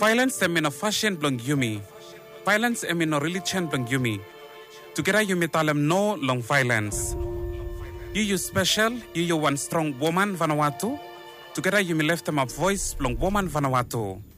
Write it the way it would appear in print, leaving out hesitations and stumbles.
Violence em in a fashion blong yumi. Violence em in a religion blong yumi. Together yumi talem no long violence. You special, you one strong woman Vanuatu. Together yumi left them a voice blong woman Vanuatu.